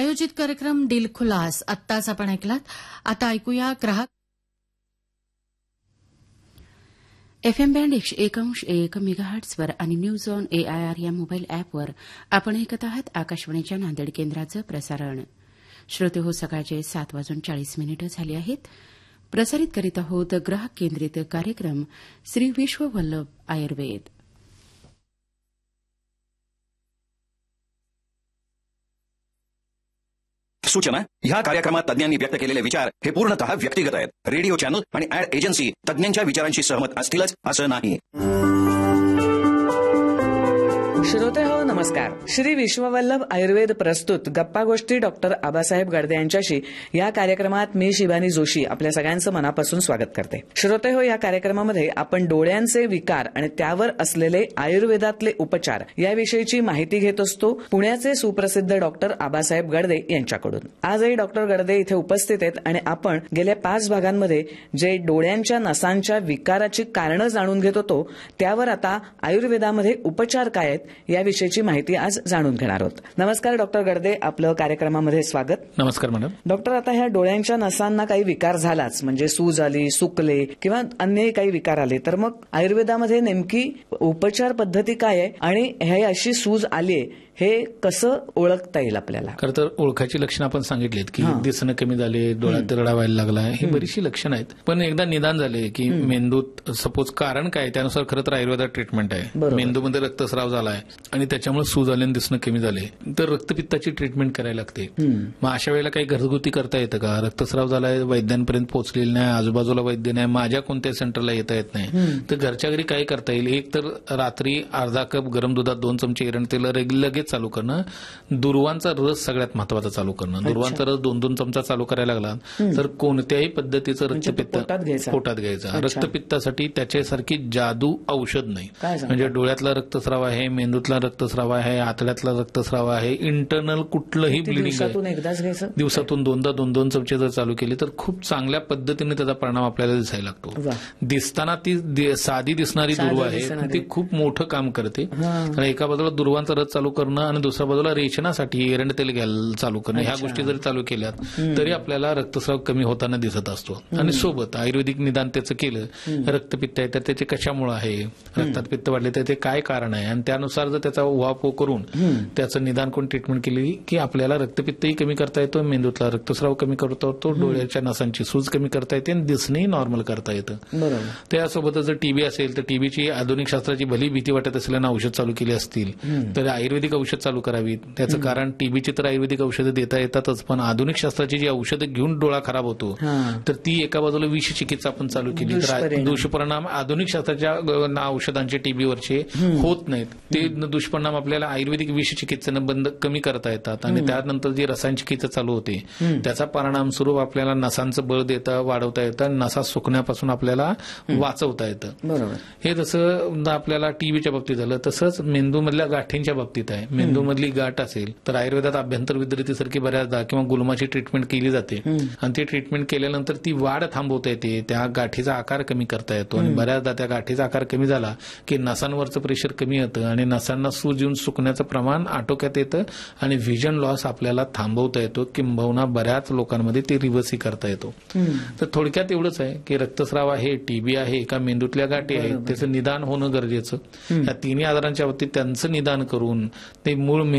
प्रायोजित कार्यक्रम दिल खुलास आत्ताच आपण ऐकलात. आता ऐकूया ग्राहक. FM बँड 101.1 मेगाहर्ट्झवर आणि न्यूज ऑन AIR या मोबाईल अॅपवर आपण ऐकत आहात आकाशवाणीच्या नांदेड केंद्राचं प्रसारण. श्रोते हो, सकाळचे 7:40 झाले आहेत. प्रसारित करीत आहोत ग्राहक केंद्रित कार्यक्रम श्री विश्व वल्लभ आयुर्वेद. सूचना. ह्या कार्यक्रमात तज्ञांनी व्यक्त केलेले विचार हे पूर्णतः व्यक्तिगत आहेत. रेडिओ चॅनल आणि ऍड एजन्सी तज्ञांच्या विचारांशी सहमत असतीलच असं नाही. श्रोते हो, नमस्कार. श्री विश्ववल्लभ आयुर्वेद प्रस्तुत गप्पा गोष्टी डॉक्टर आबासाहेब गडदे यांच्याशी या कार्यक्रमात मी शिवानी जोशी आपल्या सगळ्यांचं मनापासून स्वागत करते. श्रोते हो, या कार्यक्रमामध्ये आपण डोळ्यांचे विकार आणि त्यावर असलेले आयुर्वेदातले उपचार याविषयीची माहिती घेत असतो पुण्याचे सुप्रसिद्ध डॉक्टर आबासाहेब गडदे यांच्याकडून. आजही डॉक्टर गडदे इथे उपस्थित आहेत आणि आपण गेल्या 5 भागांमध्ये जे डोळ्यांच्या नसांच्या विकाराची कारणं जाणून घेत होतो त्यावर आता आयुर्वेदामध्ये उपचार काय आहेत याविषयीची माहिती आज जाणून घेणार आहोत. नमस्कार डॉक्टर गडदे, आपलं कार्यक्रमामध्ये स्वागत. नमस्कार मॅडम. डॉक्टर, आता ह्या डोळ्यांच्या नसांना काही विकार झालाच म्हणजे सूज आली, सुकले किंवा अन्य काही विकार आले तर मग आयुर्वेदामध्ये नेमकी उपचार पद्धती काय आहे आणि हे अशी सूज आली हे कसं ओळखता येईल आपल्याला? खरं तर ओळखाची लक्षणं आपण सांगितलीत की दिसणं कमी झाले, डोळ्यात रडा व्हायला लागला, ही बरीचशी लक्षणं आहेत. पण एकदा निदान झाले की मेंदूत सपोज कारण काय त्यानुसार खरं तर आयुर्वेदात ट्रीटमेंट आहे. मेंदूमध्ये रक्तस्राव झालाय आणि त्याच्यामुळे सूज आल्याने दिसणं कमी झाले तर रक्तपित्ताची ट्रीटमेंट करायला लागते. मग अशा वेळेला काही घरगुती करता येतं का? रक्तस्राव झालाय, वैद्यांपर्यंत पोहोचलेलं नाही, आजूबाजूला वैद्य नाही, माझ्या कोणत्या सेंटरला येता येत नाही, तर घरच्या घरी काय करता येईल? एक तर रात्री अर्धा कप गरम दुधात 2 चमचे एरण तेल लगेच चालू करणं. दुर्वांचा रस सगळ्यात महत्वाचा चालू करणं. दुर्वांचा रस 2-2 चमचा चालू करायला लागला तर कोणत्याही पद्धतीचं रक्तपित्त पोटात घ्यायचं. रक्तपित्तासाठी त्याच्यासारखी जादू औषध नाही. म्हणजे डोळ्यातला रक्तस्राव आहे, मेंदूतला रक्तस्राव आहे, आतड्यातला रक्तस्राव आहे, इंटरनल कुठलंही ब्लिडिंग आहे, दिवसातून 2-2 चमचे जर चालू केले तर खूप चांगल्या पद्धतीने त्याचा परिणाम आपल्याला दिसायला लागतो. दिसताना ती साधी दिसणारी दुर्वा आहे ती खूप मोठं काम करते. कारण एका बाजूला दुर्वांचा रस चालू करणं आणि दुसऱ्या बाजूला रेचनासाठी एरंड तेल घ्यायला चालू करणं, ह्या गोष्टी जरी चालू केल्यात तरी आपल्याला रक्तस्राव कमी होताना दिसत असतो. आणि सोबत आयुर्वेदिक निदान त्याचं केलं, रक्तपित्त आहे तर त्याचे कशामुळे आहे, रक्तात पित्त वाढले तर ते काय कारण आहे आणि त्यानुसार जर त्याचा उहापोह करून त्याचं निदान कोण ट्रीटमेंट केली की आपल्याला रक्तपित्तही कमी करता येतो, मेंदूतला रक्तस्राव कमी करता येतो, डोळ्याच्या नसांची सूज कमी करता येते आणि दिसणंही नॉर्मल करता येतं. त्यासोबतच जर टीबी असेल तर टीबीची आधुनिक शास्त्राची भली भीती वाटत असलेल्या औषध चालू केली असतील तर आयुर्वेदिक औषध चालू करावीत. त्याचं कारण टीबीची तर आयुर्वेदिक औषधं देता येतातच, पण आधुनिक शास्त्राची जी औषधं घेऊन डोळा खराब होतो तर ती एका बाजूला विष चिकित्सा आपण चालू केली तर दुष्परिणाम आधुनिक शास्त्राच्या औषधांचे टीबीवरचे होत नाहीत. ते दुष्परिणाम आपल्याला आयुर्वेदिक विष चिकित्सेनं बंद कमी करता येतात आणि त्यानंतर जी रसायन चिकित्सा चालू होते त्याचा परिणाम स्वरूप आपल्याला नसांचं बळ देता वाढवता येतं आणि नसा सुकण्यापासून आपल्याला वाचवता येतं. हे जसं आपल्याला टीबीच्या बाबतीत झालं तसंच मेंदूमधल्या गाठींच्या बाबतीत आहे. मेंदूमधली गाठ असेल तर आयुर्वेदात अभ्यंतर विद्रतीसारखी बऱ्याचदा किंवा गुलमाची ट्रीटमेंट केली जाते आणि ती ट्रीटमेंट केल्यानंतर ती वाढ थांबवता येते, त्या गाठीचा आकार कमी करता येतो आणि बऱ्याचदा त्या गाठीचा आकार कमी झाला की नसांवरचं प्रेशर कमी येतं आणि नसांना सूज येऊन सुकण्याचं प्रमाण आटोक्यात येतं आणि व्हिजन लॉस आपल्याला थांबवता येतो, किंबहुना बऱ्याच लोकांमध्ये ते रिव्हर्सही करता येतो. तर थोडक्यात एवढंच आहे की रक्तस्राव आहे, टीबी आहे का मेंदूतल्या गाठी आहेत त्याचं निदान होणं गरजेचं. या तिन्ही आजारांच्या बाबतीत त्यांचं निदान करून ते मूळ